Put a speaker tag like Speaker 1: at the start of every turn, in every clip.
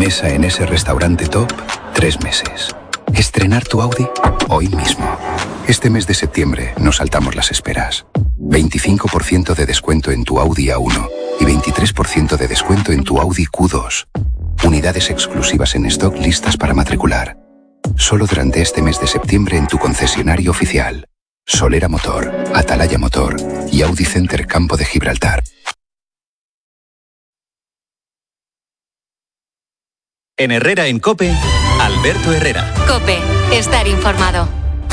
Speaker 1: Mesa en ese restaurante top, 3 meses. Estrenar tu Audi hoy mismo. Este mes de septiembre nos saltamos las esperas. 25% de descuento en tu Audi A1 y 23% de descuento en tu Audi Q2. Unidades exclusivas en stock listas para matricular. Solo durante este mes de septiembre en tu concesionario oficial. Solera Motor, Atalaya Motor y Audi Center Campo de Gibraltar.
Speaker 2: En Herrera en COPE, Alberto Herrera.
Speaker 3: COPE, estar informado.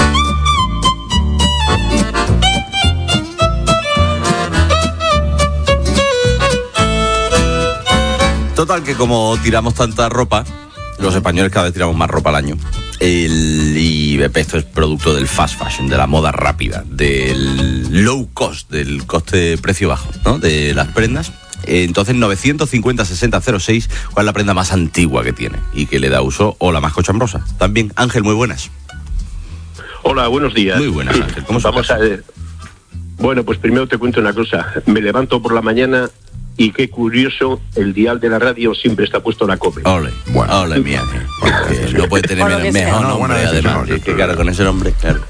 Speaker 4: Total, que como tiramos tanta ropa, los españoles cada vez tiramos más ropa al año. Y esto es producto del fast fashion, de la moda rápida, del low cost, del coste-precio bajo, ¿no? De las prendas. Entonces, 950-6006, ¿cuál es la prenda más antigua que tiene y que le da uso, o la más cochambrosa? También, Ángel, muy buenas.
Speaker 5: Hola, buenos días.
Speaker 4: Muy buenas, sí. Ángel. ¿Cómo
Speaker 5: Vamos a ver. Bueno, pues primero te cuento una cosa. Me levanto por la mañana y qué curioso, el dial de la radio siempre está puesto la COPE.
Speaker 4: Ole, bueno, ole, mía. No puede tener mejor nombre, además. Que claro, con ese nombre, claro.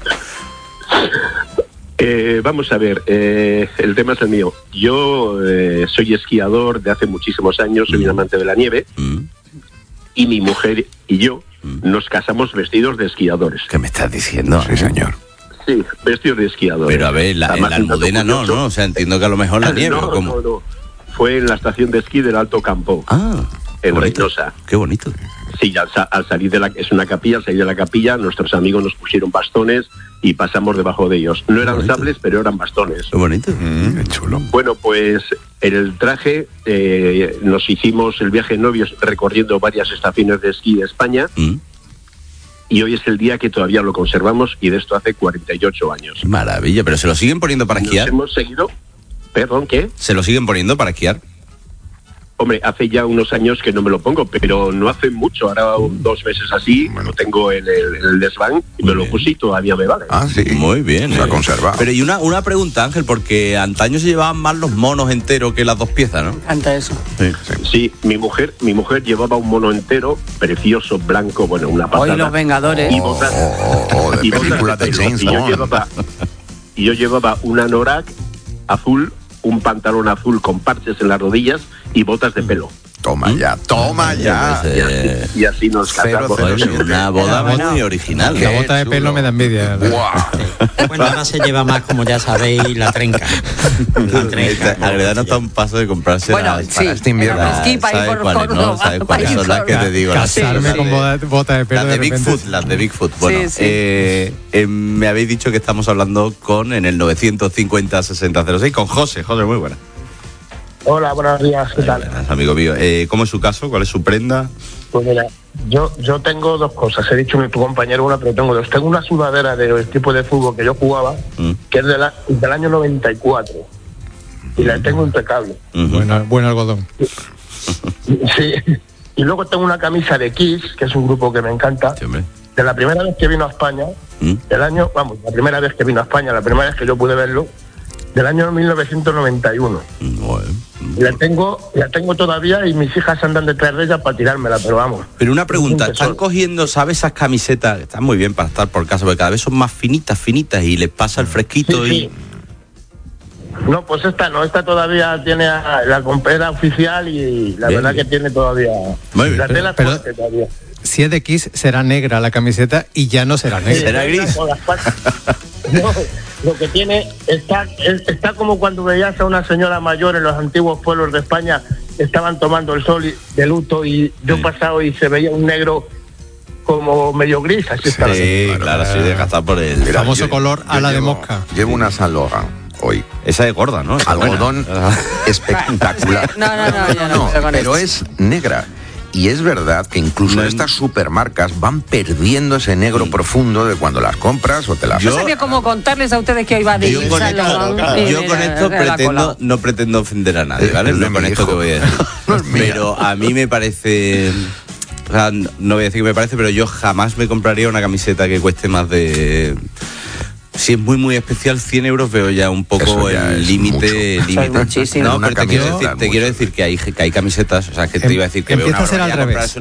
Speaker 5: Vamos a ver, el tema es el mío. Yo soy esquiador de hace muchísimos años, soy un amante de la nieve, y mi mujer y yo nos casamos vestidos de esquiadores.
Speaker 4: ¿Qué me estás diciendo?
Speaker 6: Sí, señor.
Speaker 5: Sí, vestidos de esquiadores.
Speaker 4: Pero a ver, en la Almudena no, o sea, entiendo que a lo mejor la nieve.
Speaker 5: No. Fue en la estación de esquí del Alto Campo, en Reynosa.
Speaker 4: Qué bonito.
Speaker 5: Sí, al salir es una capilla, al salir de la capilla, nuestros amigos nos pusieron bastones y pasamos debajo de ellos. No eran sables, pero eran bastones.
Speaker 4: Qué bonito.
Speaker 6: Qué chulo.
Speaker 5: Bueno, pues en el traje nos hicimos el viaje en novios recorriendo varias estaciones de esquí de España. Y hoy es el día que todavía lo conservamos, y de esto hace 48 años.
Speaker 4: Maravilla, pero ¿se lo siguen poniendo para esquiar?
Speaker 5: Hemos seguido... ¿Perdón, qué?
Speaker 4: ¿Se lo siguen poniendo para esquiar?
Speaker 5: Hombre, hace ya unos años que no me lo pongo, pero no hace mucho. Ahora 2 meses así, lo tengo en el desván y me lo puse y todavía me vale.
Speaker 6: Ah, sí.
Speaker 4: Muy bien.
Speaker 6: Se ha conservado.
Speaker 4: Pero y una pregunta, Ángel, porque antaño se llevaban más los monos enteros que las 2 piezas, ¿no?
Speaker 7: Me encanta eso.
Speaker 5: Sí, mi mujer llevaba un mono entero, precioso, blanco, bueno, una pasada.
Speaker 7: Hoy los Vengadores.
Speaker 5: Y botas,
Speaker 6: de película de James Bond.
Speaker 5: Y yo llevaba un anorak azul, un pantalón azul con parches en las rodillas y botas de pelo.
Speaker 6: Toma ya.
Speaker 5: Y así nos casamos.
Speaker 4: Una boda muy original.
Speaker 8: La bota de pelo me da envidia.
Speaker 9: Bueno, ahora se lleva más, como ya sabéis, la trenca.
Speaker 4: Agredano está a un paso de comprarse
Speaker 7: para
Speaker 6: este invierno.
Speaker 4: ¿Sabes cuáles son las que te digo?
Speaker 8: Casarme con bota de pelo.
Speaker 4: Las de Bigfoot. Bueno, me habéis dicho que estamos hablando en el 950-6006 con José. José, muy buena.
Speaker 10: Hola, buenos días, ¿qué tal?
Speaker 4: Buenas, amigo mío. ¿Cómo es su caso? ¿Cuál es su prenda?
Speaker 10: Pues mira, yo tengo 2 cosas. He dicho que tu compañero una, pero tengo 2. Tengo una sudadera del tipo de fútbol que yo jugaba, que es del año 94. Y la tengo impecable.
Speaker 8: Buen algodón.
Speaker 10: Sí. Y luego tengo una camisa de Kiss, que es un grupo que me encanta.
Speaker 4: Sí, hombre.
Speaker 10: De la primera vez que vino a España, la primera vez que vino a España, la primera vez que yo pude verlo, del año 1991. La tengo todavía y mis hijas andan detrás de ella para tirármela, pero vamos.
Speaker 4: Pero una pregunta, ¿están cogiendo, sabes, esas camisetas que están muy bien para estar por casa, porque cada vez son más finitas y les pasa el fresquito
Speaker 10: sí. No, pues esta todavía tiene la compera oficial y la verdad que tiene todavía...
Speaker 4: Muy bien.
Speaker 10: La tela fuerte todavía.
Speaker 8: Si es de Kiss, será negra la camiseta y ya no será negra.
Speaker 4: ¿Será gris?
Speaker 10: No, lo que tiene está como cuando veías a una señora mayor en los antiguos pueblos de España, estaban tomando el sol de luto y yo he pasado y se veía un negro como medio gris, así está.
Speaker 4: Sí, claro, sí, de gastar por el
Speaker 8: famoso color ala de mosca.
Speaker 6: Llevo una Saint Laurent hoy.
Speaker 4: Esa es gorda, ¿no?
Speaker 6: Algodón espectacular.
Speaker 7: No,
Speaker 6: pero es negra. Y es verdad que incluso estas supermarcas van perdiendo ese negro profundo de cuando las compras o te las...
Speaker 7: Yo sabía cómo contarles a ustedes que hoy va a decir.
Speaker 4: Yo con esto no pretendo ofender a nadie, ¿vale? No con esto que voy a decir. Pero a mí me parece... O sea, no voy a decir que me parece, pero yo jamás me compraría una camiseta que cueste más de... Si es muy muy especial, 100 euros veo ya un poco el límite. No, pero te quiero decir que hay camisetas, o sea, que te iba a decir que
Speaker 8: empieza a ser al revés.